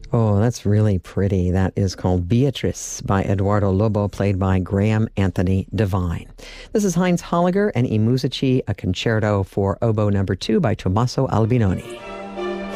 Oh, that's really pretty. That is called Beatrice by Eduardo Lobo, played by Graham Anthony Devine. This is Heinz Holliger and I Musici, a concerto for oboe number 2 by Tommaso Albinoni.